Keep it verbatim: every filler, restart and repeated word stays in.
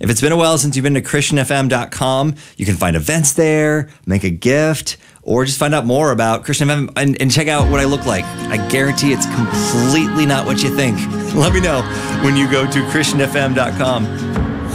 If it's been a while since you've been to Christian F M dot com, you can find events there, make a gift, or just find out more about Christian F M and, and check out what I look like. I guarantee it's completely not what you think. Let me know when you go to Christian F M dot com.